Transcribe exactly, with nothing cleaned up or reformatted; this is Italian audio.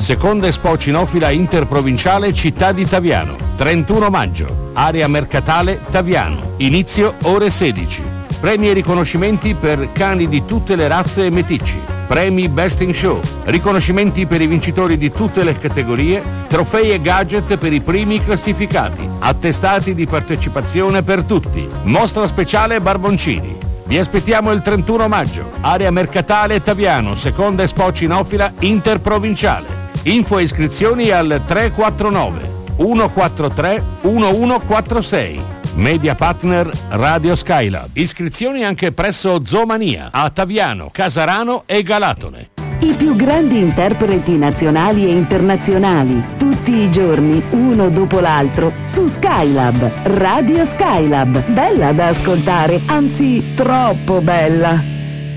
Seconda Expo Cinofila Interprovinciale Città di Taviano, trentuno maggio, area mercatale Taviano, inizio ore sedici. Premi e riconoscimenti per cani di tutte le razze e meticci, premi Best in Show, riconoscimenti per i vincitori di tutte le categorie, trofei e gadget per i primi classificati, attestati di partecipazione per tutti. Mostra speciale Barboncini. Vi aspettiamo il trentuno maggio, area mercatale Taviano, seconda Expo Cinofila Interprovinciale. Info e iscrizioni al tre quattro nove uno quattro tre uno uno quattro sei. Media partner Radio Skylab. Iscrizioni anche presso Zoomania a Taviano, Casarano e Galatone. I più grandi interpreti nazionali e internazionali, tutti i giorni, uno dopo l'altro, su Skylab. Radio Skylab. Bella da ascoltare, anzi troppo bella.